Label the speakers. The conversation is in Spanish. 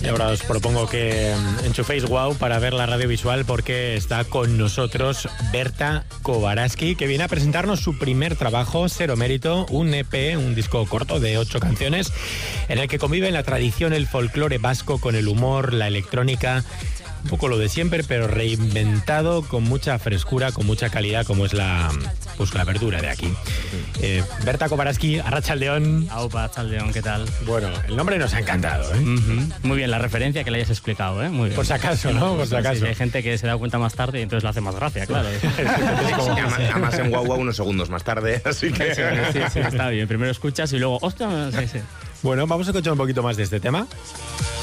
Speaker 1: Y ahora os propongo que enchuféis Wow para ver la radio visual, porque está con nosotros Berta Kowarski, que viene a presentarnos su primer trabajo, Cero Mérito, un EP, un disco corto de 8 canciones, en el que conviven la tradición, el folclore vasco con el humor, la electrónica, un poco lo de siempre, pero reinventado con mucha frescura, con mucha calidad, como es la verdura de aquí. Berta Kowarski, Arratsaldeon.
Speaker 2: Aupa, Arratsaldeon, ¿qué tal?
Speaker 1: Bueno, el nombre nos ha encantado, ¿eh?
Speaker 2: Muy bien, la referencia que le hayas explicado, ¿eh? Muy bien.
Speaker 1: Por si acaso, ¿no? Por si acaso.
Speaker 2: Sí, hay gente que se da cuenta más tarde y entonces le hace más gracia, claro.
Speaker 3: Además en Guau unos segundos más tarde, así que...
Speaker 2: Sí, está bien. Primero escuchas y luego... ¡Ostras! Sí.
Speaker 1: Bueno, vamos a escuchar un poquito más de este tema.